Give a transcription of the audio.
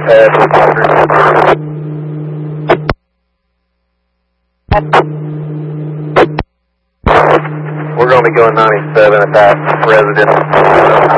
pad. We're going to be going 97 at that residence.